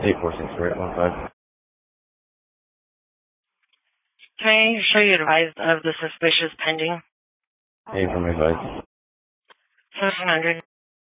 846-815. Can I show you advised of the suspicious pending? Hey, from advice. 700.